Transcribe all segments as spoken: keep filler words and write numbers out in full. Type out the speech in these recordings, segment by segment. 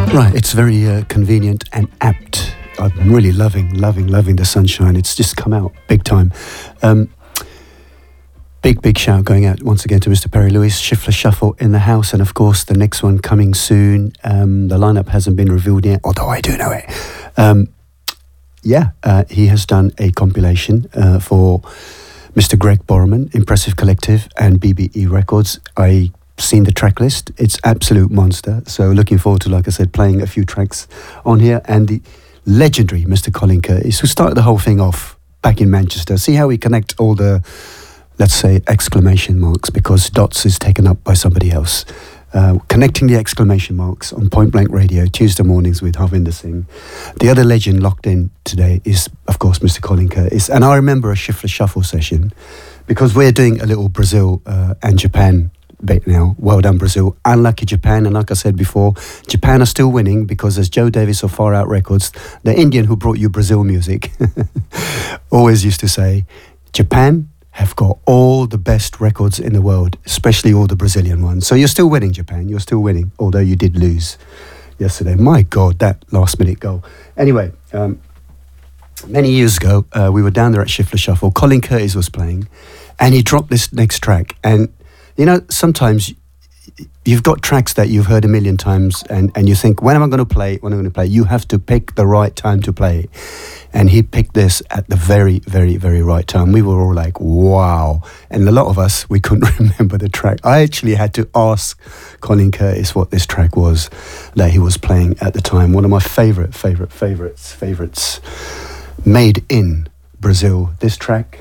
Right, it's very uh, convenient and apt. I'm really loving, loving, loving the sunshine. It's just come out big time. Um, big, big shout going out once again to Mister Perry Lewis, Schiffler Shuffle in the house, and of course the next one coming soon. Um, the lineup hasn't been revealed yet, although I do know it. Um, yeah, uh, he has done a compilation uh, for Mister Greg Borman, Impressive Collective, and B B E Records. I seen the track list. It's absolute monster. So looking forward to, like I said, playing a few tracks on here. And the legendary Mister Colin Curtis, who started the whole thing off back in Manchester. See how we connect all the, let's say, exclamation marks, because dots is taken up by somebody else. Uh, connecting the exclamation marks on Point Blank Radio, Tuesday mornings with Harvinder Singh. The other legend locked in today is, of course, Mister Colin Curtis. And I remember a Schiffler Shuffle session, because we're doing a little Brazil uh, and Japan bit now. Well done, Brazil. Unlucky Japan. And like I said before, Japan are still winning, because as Joe Davis of Far Out Records, the Indian who brought you Brazil music, always used to say, Japan have got all the best records in the world, especially all the Brazilian ones. So you're still winning, Japan. You're still winning, although you did lose yesterday. My God, that last minute goal. Anyway, um, many years ago, uh, we were down there at Schiffler Shuffle. Colin Curtis was playing, and he dropped this next track. And you know, sometimes you've got tracks that you've heard a million times, and, and you think, when am I going to play? When am I going to play? You have to pick the right time to play it. And he picked this at the very, very, very right time. We were all like, wow. And a lot of us, we couldn't remember the track. I actually had to ask Colin Curtis what this track was that he was playing at the time. One of my favorite, favorite, favorites, favorites, made in Brazil. This track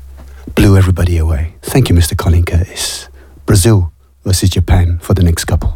blew everybody away. Thank you, Mister Colin Curtis. Brazil versus Japan for the next couple.